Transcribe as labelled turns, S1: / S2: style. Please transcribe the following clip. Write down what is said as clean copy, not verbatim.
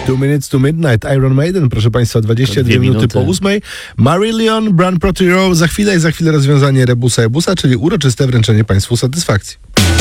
S1: 2 Minutes to Midnight, Iron Maiden, proszę Państwa, 22 minuty po 8. Marillion, Brand Protiro, za chwilę rozwiązanie rebusa, czyli uroczyste wręczenie Państwu satysfakcji.